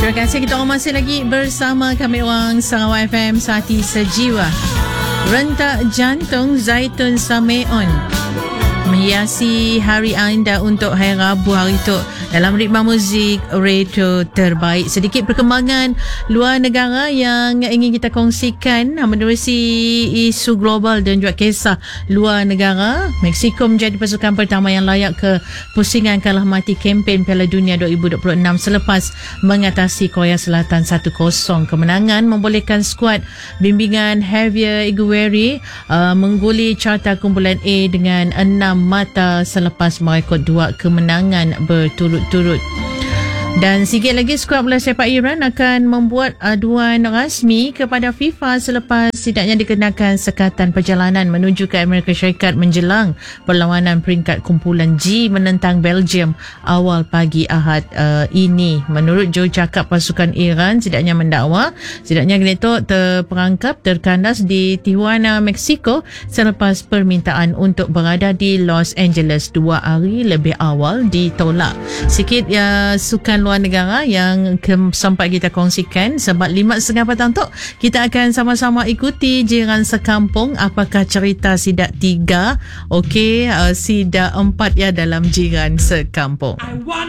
Terima kasih. Kita orang masih lagi bersama kami orang Sarawak FM Sati Sejiwa. Rentak jantung Zaitun Sameon menghiasi hari anda untuk hari Rabu hari itu dalam ritma muzik radio terbaik. Sedikit perkembangan luar negara yang ingin kita kongsikan menerusi isu global dan juga kisah luar negara. Mexico menjadi pasukan pertama yang layak ke pusingan kalah mati kempen Piala Dunia 2026 selepas mengatasi Korea Selatan 1-0. Kemenangan membolehkan skuad bimbingan Javier Igueri mengguli carta kumpulan A dengan 6 mata selepas merekod 2 kemenangan berturut-turut. Dan sikit lagi skuad bola sepak Iran akan membuat aduan rasmi kepada FIFA selepas tidaknya dikenakan sekatan perjalanan menuju ke Amerika Syarikat menjelang perlawanan peringkat kumpulan G menentang Belgium awal pagi Ahad ini. Menurut jurucakap pasukan Iran, tidaknya mendakwa tidaknya Gneto terperangkap terkandas di Tijuana, Mexico selepas permintaan untuk berada di Los Angeles 2 hari lebih awal ditolak. Sikit sukan luar negara yang sempat kita kongsikan sebab 5.30 petang tu kita akan sama-sama ikuti jiran sekampung. Apakah cerita sidak 3 sidak 4 dalam jiran sekampung.